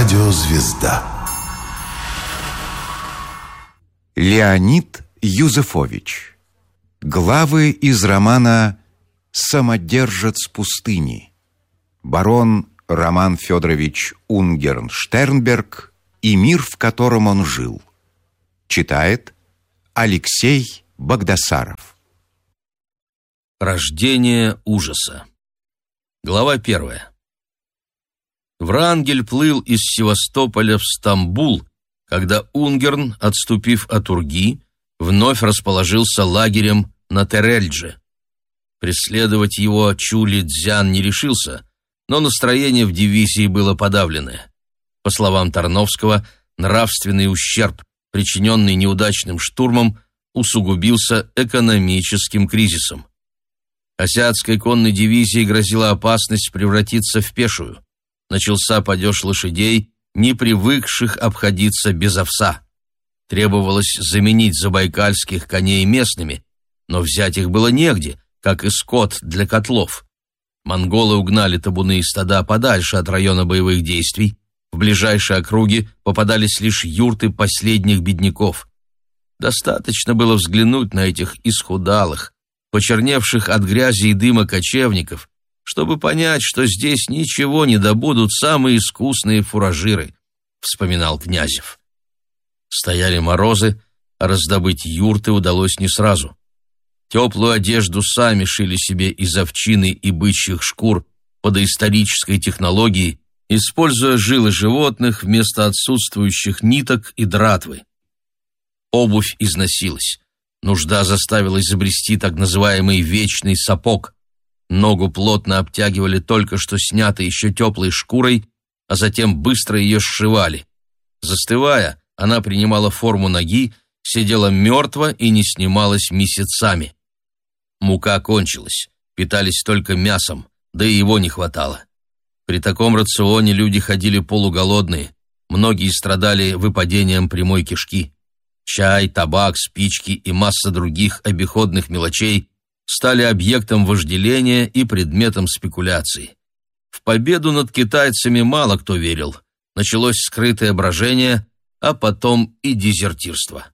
Радиозвезда. Леонид Юзефович. Главы из романа «Самодержец пустыни». Барон Роман Федорович Унгерн-Штернберг и мир, в котором он жил. Читает Алексей Багдасаров. Рождение ужаса. Глава 1. Врангель плыл из Севастополя в Стамбул, когда Унгерн, отступив от Урги, вновь расположился лагерем на Терельдже. Преследовать его Чули-Дзян не решился, но настроение в дивизии было подавленное. По словам Тарновского, нравственный ущерб, причиненный неудачным штурмом, усугубился экономическим кризисом. Азиатской конной дивизии грозила опасность превратиться в пешую. Начался падеж лошадей, не привыкших обходиться без овса. Требовалось заменить забайкальских коней местными, но взять их было негде, как и скот для котлов. Монголы угнали табуны и стада подальше от района боевых действий. В ближайшие округи попадались лишь юрты последних бедняков. Достаточно было взглянуть на этих исхудалых, почерневших от грязи и дыма кочевников, чтобы понять, что здесь ничего не добудут самые искусные фуражиры, вспоминал Князев. Стояли морозы, а раздобыть юрты удалось не сразу. Теплую одежду сами шили себе из овчины и бычьих шкур по доисторической технологии, используя жилы животных вместо отсутствующих ниток и дратвы. Обувь износилась. Нужда заставила изобрести так называемый вечный сапог. Ногу плотно обтягивали только что снятой еще теплой шкурой, а затем быстро ее сшивали. Застывая, она принимала форму ноги, сидела мертво и не снималась месяцами. Мука кончилась, питались только мясом, да и его не хватало. При таком рационе люди ходили полуголодные, многие страдали выпадением прямой кишки. Чай, табак, спички и масса других обиходных мелочей стали объектом вожделения и предметом спекуляций. В победу над китайцами мало кто верил. Началось скрытое брожение, а потом и дезертирство.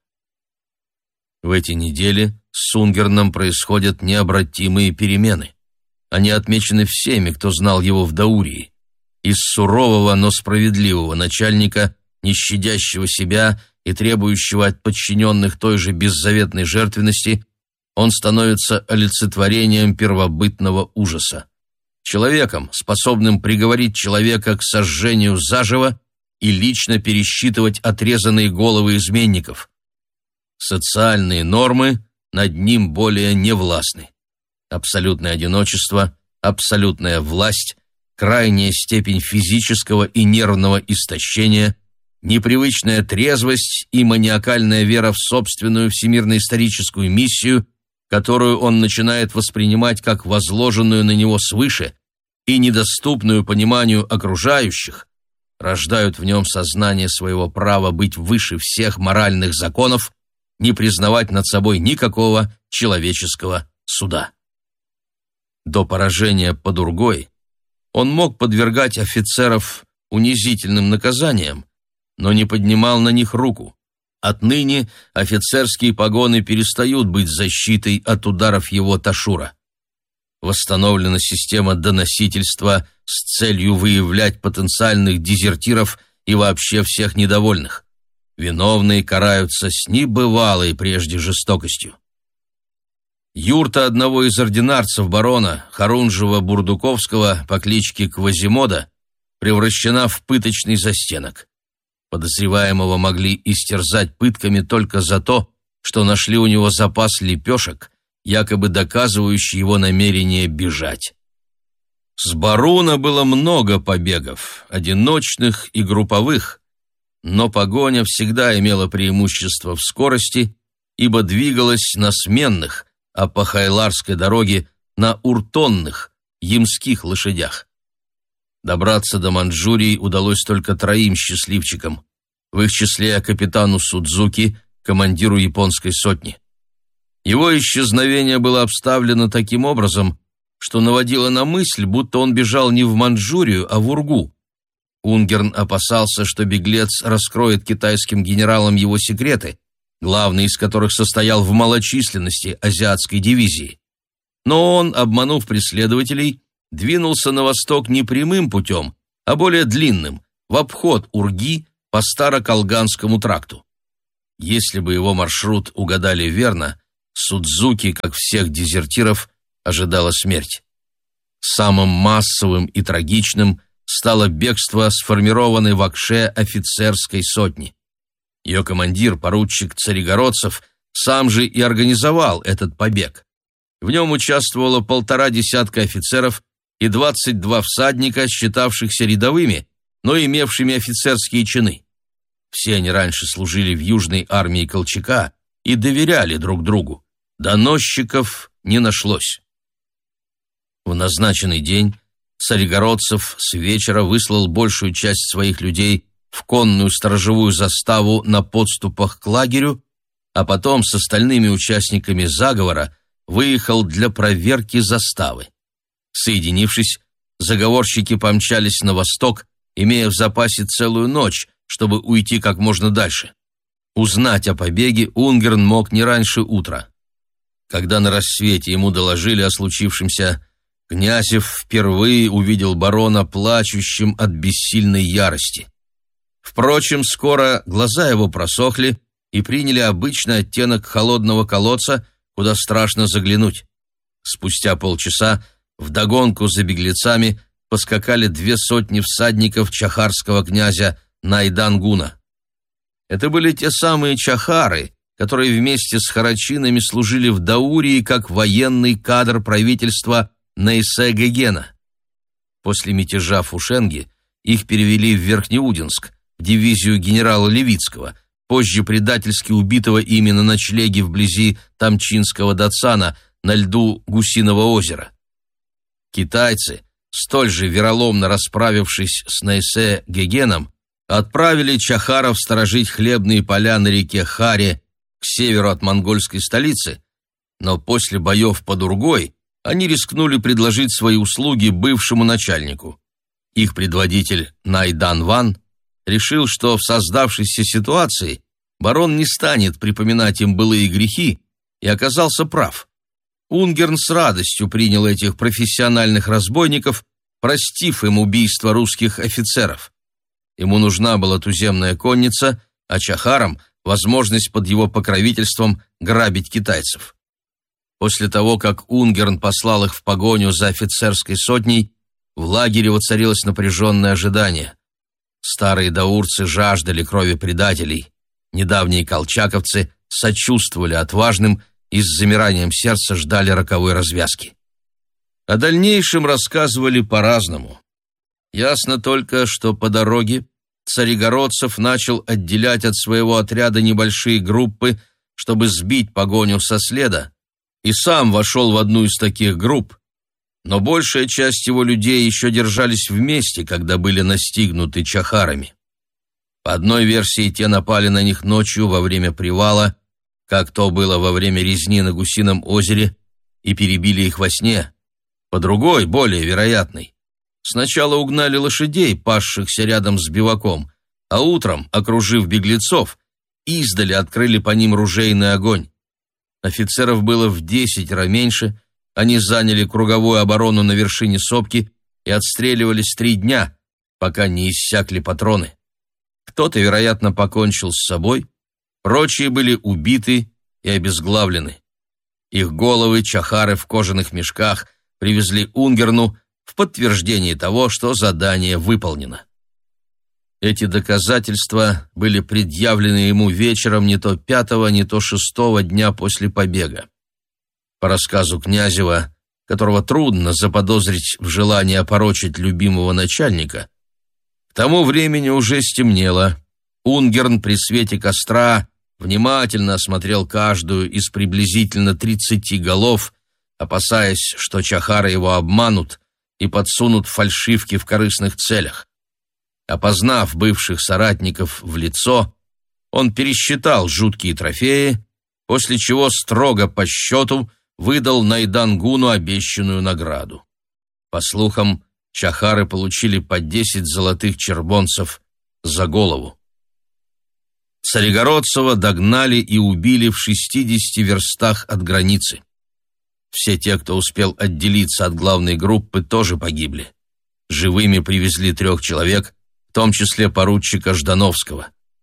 В эти недели с Унгерном происходят необратимые перемены. Они отмечены всеми, кто знал его в Даурии. Из сурового, но справедливого начальника, не щадящего себя и требующего от подчиненных той же беззаветной жертвенности, он становится олицетворением первобытного ужаса. Человеком, способным приговорить человека к сожжению заживо и лично пересчитывать отрезанные головы изменников. Социальные нормы над ним более не властны. Абсолютное одиночество, абсолютная власть, крайняя степень физического и нервного истощения, непривычная трезвость и маниакальная вера в собственную всемирно-историческую миссию, которую он начинает воспринимать как возложенную на него свыше и недоступную пониманию окружающих, рождают в нем сознание своего права быть выше всех моральных законов, не признавать над собой никакого человеческого суда. До поражения под Ургой он мог подвергать офицеров унизительным наказаниям, но не поднимал на них руку. Отныне офицерские погоны перестают быть защитой от ударов его ташура. Восстановлена система доносительства с целью выявлять потенциальных дезертиров и вообще всех недовольных. Виновные караются с небывалой прежде жестокостью. Юрта одного из ординарцев барона Харунжева-Бурдуковского по кличке Квазимода превращена в пыточный застенок. Подозреваемого могли истерзать пытками только за то, что нашли у него запас лепешек, якобы доказывающий его намерение бежать. С Баруна было много побегов, одиночных и групповых, но погоня всегда имела преимущество в скорости, ибо двигалась на сменных, а по Хайларской дороге на уртонных, ямских лошадях. Добраться до Манчжурии удалось только 3 счастливчикам, в их числе капитану Судзуки, командиру японской сотни. Его исчезновение было обставлено таким образом, что наводило на мысль, будто он бежал не в Манчжурию, а в Ургу. Унгерн опасался, что беглец раскроет китайским генералам его секреты, главный из которых состоял в малочисленности азиатской дивизии. Но он, обманув преследователей, двинулся на восток не прямым путем, а более длинным, в обход Урги по Староколганскому тракту. Если бы его маршрут угадали верно, Судзуки, как всех дезертиров, ожидала смерть. Самым массовым и трагичным стало бегство сформированной в Акше офицерской сотни. Ее командир, поручик Царегородцев, сам же и организовал этот побег. В нем участвовало 1,5 десятка офицеров и 22 всадника, считавшихся рядовыми, но имевшими офицерские чины. Все они раньше служили в Южной армии Колчака и доверяли друг другу. Доносчиков не нашлось. В назначенный день Царегородцев с вечера выслал большую часть своих людей в конную сторожевую заставу на подступах к лагерю, а потом с остальными участниками заговора выехал для проверки заставы. Соединившись, заговорщики помчались на восток, имея в запасе целую ночь, чтобы уйти как можно дальше. Узнать о побеге Унгерн мог не раньше утра. Когда на рассвете ему доложили о случившемся, Князев впервые увидел барона плачущим от бессильной ярости. Впрочем, скоро глаза его просохли и приняли обычный оттенок холодного колодца, куда страшно заглянуть. Спустя полчаса вдогонку за беглецами поскакали 200 всадников чахарского князя Найдангуна. Это были те самые чахары, которые вместе с харачинами служили в Даурии как военный кадр правительства Нейсе Гегена. После мятежа в Фушенге их перевели в Верхнеудинск, в дивизию генерала Левицкого, позже предательски убитого ими на ночлеге вблизи Тамчинского Дацана на льду Гусиного озера. Китайцы, столь же вероломно расправившись с Нейсе Гегеном, отправили чахаров сторожить хлебные поля на реке Харе к северу от монгольской столицы, но после боев под Ургой они рискнули предложить свои услуги бывшему начальнику. Их предводитель Найдан Ван решил, что в создавшейся ситуации барон не станет припоминать им былые грехи, и оказался прав. Унгерн с радостью принял этих профессиональных разбойников, простив им убийство русских офицеров. Ему нужна была туземная конница, а чахарам — возможность под его покровительством грабить китайцев. После того, как Унгерн послал их в погоню за офицерской сотней, в лагере воцарилось напряженное ожидание. Старые даурцы жаждали крови предателей, недавние колчаковцы сочувствовали отважным и с замиранием сердца ждали роковой развязки. О дальнейшем рассказывали по-разному. Ясно только, что по дороге Царегородцев начал отделять от своего отряда небольшие группы, чтобы сбить погоню со следа, и сам вошел в одну из таких групп, но большая часть его людей еще держались вместе, когда были настигнуты чахарами. По одной версии, те напали на них ночью во время привала, как то было во время резни на Гусином озере, и перебили их во сне. По другой, более вероятной, сначала угнали лошадей, пасшихся рядом с биваком, а утром, окружив беглецов, издали открыли по ним ружейный огонь. Офицеров было в 10 меньше, они заняли круговую оборону на вершине сопки и отстреливались 3 дня, пока не иссякли патроны. Кто-то, вероятно, покончил с собой, прочие были убиты и обезглавлены. Их головы чахары в кожаных мешках привезли Унгерну в подтверждение того, что задание выполнено. Эти доказательства были предъявлены ему вечером не то 5-го, не то 6-го дня после побега. По рассказу Князева, которого трудно заподозрить в желании опорочить любимого начальника, к тому времени уже стемнело. Унгерн при свете костра внимательно осмотрел каждую из приблизительно 30 голов, опасаясь, что чахары его обманут и подсунут фальшивки в корыстных целях. Опознав бывших соратников в лицо, он пересчитал жуткие трофеи, после чего строго по счету выдал Найдангуну обещанную награду. По слухам, чахары получили по 10 золотых червонцев за голову. Царегородцева догнали и убили в 60 верстах от границы. Все те, кто успел отделиться от главной группы, тоже погибли. Живыми привезли 3 человек, в том числе поручика Ждановского.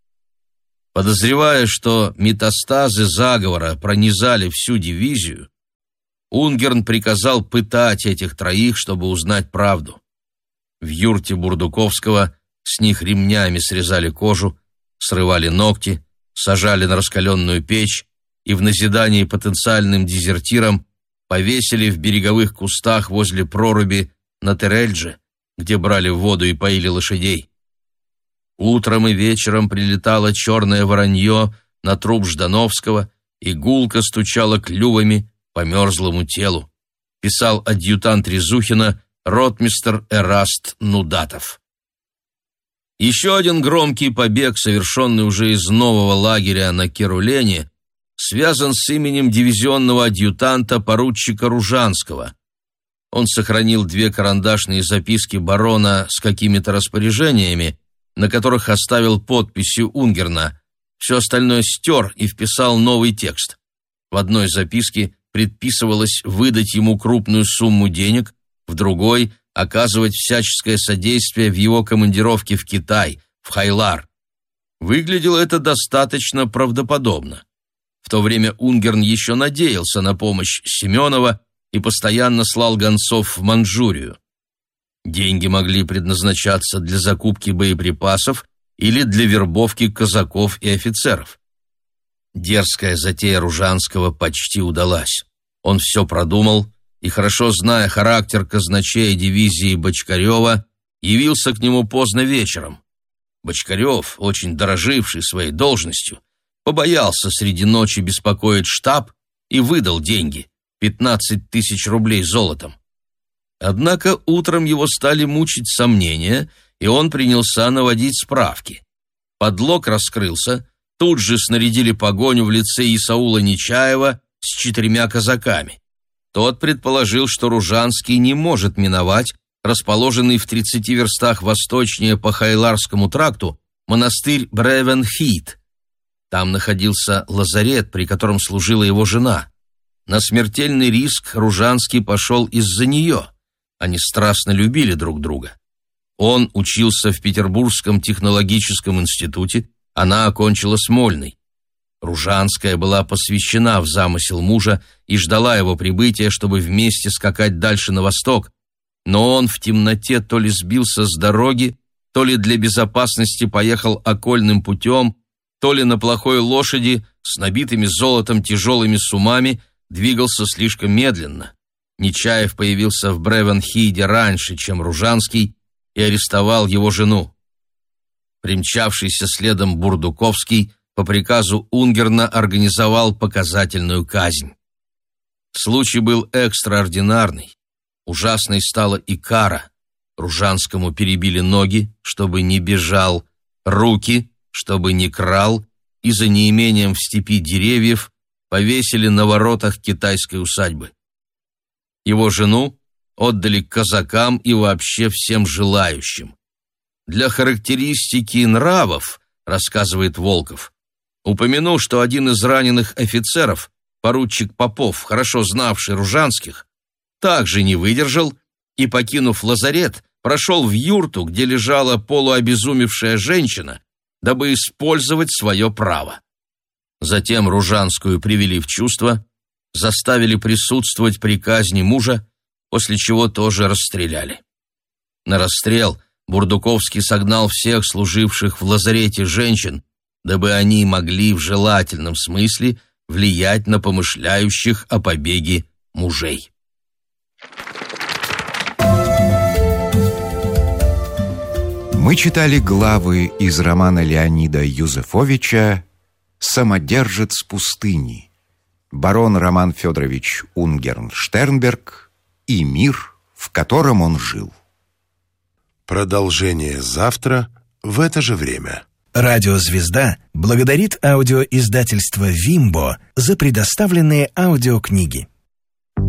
Подозревая, что метастазы заговора пронизали всю дивизию, Унгерн приказал пытать этих 3, чтобы узнать правду. В юрте Бурдуковского с них ремнями срезали кожу, срывали ногти, сажали на раскаленную печь и в назидании потенциальным дезертирам повесили в береговых кустах возле проруби на Терельдже, где брали воду и поили лошадей. Утром и вечером прилетало черное воронье на труп Ждановского и гулко стучало клювами по мерзлому телу, писал адъютант Резухина ротмистр Эраст Нудатов. Еще один громкий побег, совершенный уже из нового лагеря на Керулене, связан с именем дивизионного адъютанта поручика Ружанского. Он сохранил 2 карандашные записки барона с какими-то распоряжениями, на которых оставил подписи Унгерна. Все остальное стер и вписал новый текст. В одной записке предписывалось выдать ему крупную сумму денег, в другой — оказывать всяческое содействие в его командировке в Китай, в Хайлар. Выглядело это достаточно правдоподобно. В то время Унгерн еще надеялся на помощь Семенова и постоянно слал гонцов в Манчжурию. Деньги могли предназначаться для закупки боеприпасов или для вербовки казаков и офицеров. Дерзкая затея Ружанского почти удалась. Он все продумал и, хорошо зная характер казначея дивизии Бочкарева, явился к нему поздно вечером. Бочкарев, очень дороживший своей должностью, побоялся среди ночи беспокоить штаб и выдал деньги — 15 000 рублей золотом. Однако утром его стали мучить сомнения, и он принялся наводить справки. Подлог раскрылся, тут же снарядили погоню в лице Исаула Нечаева с 4 казаками. Тот предположил, что Ружанский не может миновать расположенный в 30 верстах восточнее по Хайларскому тракту монастырь Бревенхит. Там находился лазарет, при котором служила его жена. На смертельный риск Ружанский пошел из-за нее. Они страстно любили друг друга. Он учился в Петербургском технологическом институте, она окончила Смольный. Ружанская была посвящена в замысел мужа и ждала его прибытия, чтобы вместе скакать дальше на восток, но он в темноте то ли сбился с дороги, то ли для безопасности поехал окольным путем, то ли на плохой лошади с набитыми золотом тяжелыми сумами двигался слишком медленно. Нечаев появился в Бревенхиде раньше, чем Ружанский, и арестовал его жену. Примчавшийся следом Бурдуковский по приказу Унгерна организовал показательную казнь. Случай был экстраординарный. Ужасной стала и кара. Ружанскому перебили ноги, чтобы не бежал, руки, чтобы не крал, и за неимением в степи деревьев повесили на воротах китайской усадьбы. Его жену отдали казакам и вообще всем желающим. Для характеристики нравов, рассказывает Волков, упомяну, что один из раненых офицеров, поручик Попов, хорошо знавший Ружанских, также не выдержал и, покинув лазарет, прошел в юрту, где лежала полуобезумевшая женщина, дабы использовать свое право. Затем Ружанскую привели в чувство, заставили присутствовать при казни мужа, после чего тоже расстреляли. На расстрел Бурдуковский согнал всех служивших в лазарете женщин, дабы они могли в желательном смысле влиять на помышляющих о побеге мужей. Мы читали главы из романа Леонида Юзефовича «Самодержец пустыни», барон Роман Федорович Унгерн-Штернберг и мир, в котором он жил. Продолжение завтра в это же время. Радио «Звезда» благодарит аудиоиздательство «Вимбо» за предоставленные аудиокниги.